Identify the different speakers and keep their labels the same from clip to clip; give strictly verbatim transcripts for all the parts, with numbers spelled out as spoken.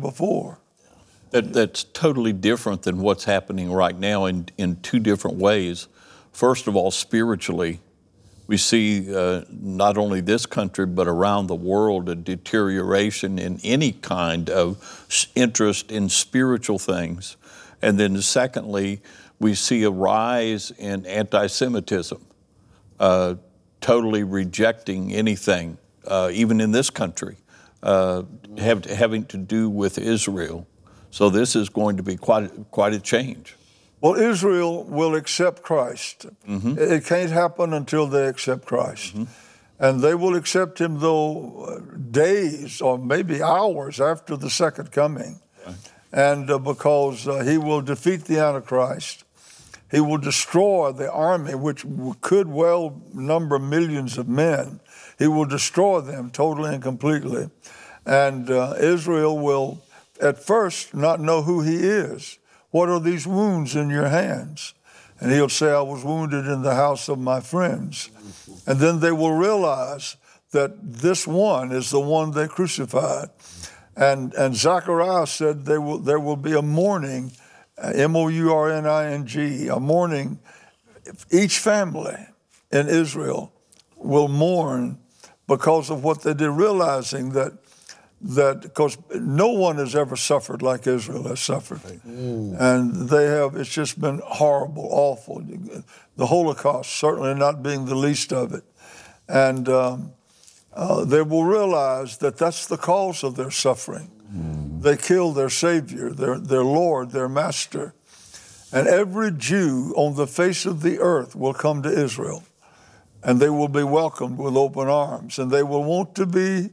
Speaker 1: before.
Speaker 2: That, that's totally different than what's happening right now in, in two different ways. First of all, spiritually, we see uh, not only this country, but around the world, a deterioration in any kind of interest in spiritual things. And then secondly, we see a rise in anti-Semitism, uh, totally rejecting anything, uh, even in this country, uh, have, having to do with Israel. So this is going to be quite, quite a change.
Speaker 1: Well, Israel will accept Christ. Mm-hmm. It can't happen until they accept Christ. Mm-hmm. And they will accept him, though, days or maybe hours after the second coming. Okay. And uh, because uh, he will defeat the Antichrist. He will destroy the army, which could well number millions of men. He will destroy them totally and completely. And uh, Israel will, at first, not know who he is. What are these wounds in your hands? And he'll say, I was wounded in the house of my friends. And then they will realize that this one is the one they crucified. And and Zechariah said they will, there will be a mourning, M O U R N I N G, a mourning. Each family in Israel will mourn because of what they did, realizing that that because no one has ever suffered like Israel has suffered. Mm. And they have, it's just been horrible, awful. The Holocaust certainly not being the least of it. And um, uh, they will realize that that's the cause of their suffering. Mm. They killed their Savior, their, their Lord, their Master. And every Jew on the face of the earth will come to Israel. And they will be welcomed with open arms. And they will want to be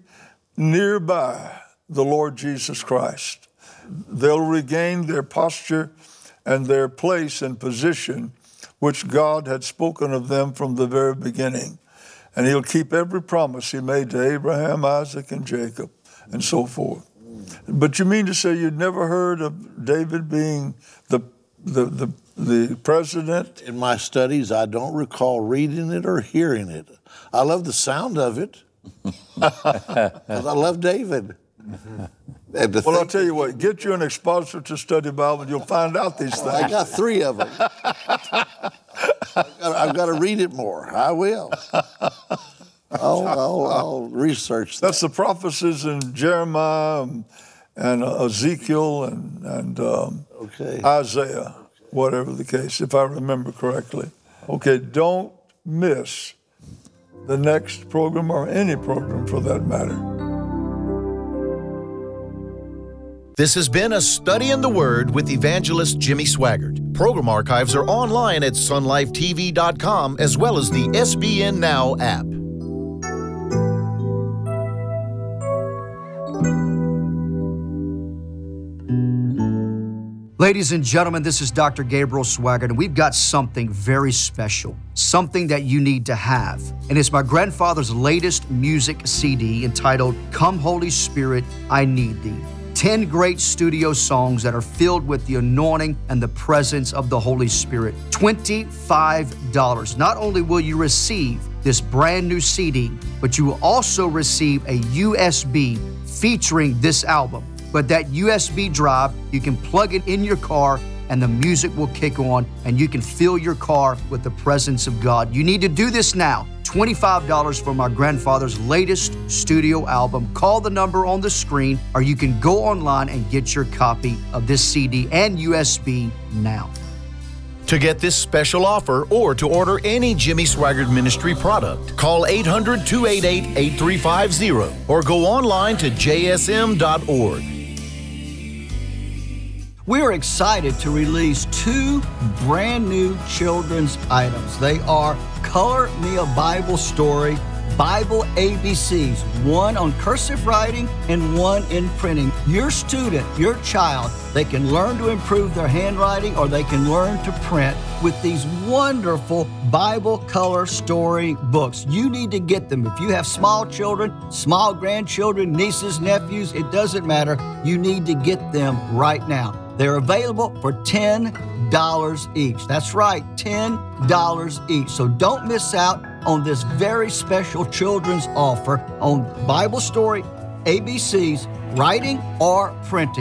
Speaker 1: nearby the Lord Jesus Christ. They'll regain their posture and their place and position which God had spoken of them from the very beginning. And he'll keep every promise he made to Abraham, Isaac, and Jacob, and so forth. But you mean to say you'd never heard of David being the the the, the president?
Speaker 3: In my studies, I don't recall reading it or hearing it. I love the sound of it. Because I love David.
Speaker 1: Well, I'll tell you what, get you an expositor to study Bible, you'll find out these things.
Speaker 3: I got three of them. I've, got, I've got to read it more. I will. I'll, I'll, I'll research that.
Speaker 1: That's the prophecies in Jeremiah and, and uh, Ezekiel and, and um, okay. Isaiah, whatever the case, if I remember correctly. Okay, don't miss the next program, or any program for that matter.
Speaker 4: This has been A Study in the Word with Evangelist Jimmy Swaggart. Program archives are online at sun life T V dot com as well as the S B N Now app.
Speaker 5: Ladies and gentlemen, this is Doctor Gabriel Swaggart, and we've got something very special, something that you need to have. And it's my grandfather's latest music C D entitled, Come Holy Spirit, I Need Thee. Ten great studio songs that are filled with the anointing and the presence of the Holy Spirit. twenty-five dollars. Not only will you receive this brand new C D, but you will also receive a U S B featuring this album. But that U S B drive, you can plug it in your car and the music will kick on and you can fill your car with the presence of God. You need to do this now. twenty-five dollars for my grandfather's latest studio album. Call the number on the screen or you can go online and get your copy of this C D and U S B now.
Speaker 4: To get this special offer or to order any Jimmy Swaggart Ministry product, call eight hundred, two eight eight, eight three five zero or go online to J S M dot org.
Speaker 6: We are excited to release two brand new children's items. They are Color Me a Bible Story, Bible A B Cs, one on cursive writing and one in printing. Your student, your child, they can learn to improve their handwriting or they can learn to print with these wonderful Bible color story books. You need to get them. If you have small children, small grandchildren, nieces, nephews, it doesn't matter. You need to get them right now. They're available for ten dollars each. That's right, ten dollars each. So don't miss out on this very special children's offer on Bible story, A B Cs, writing or printing.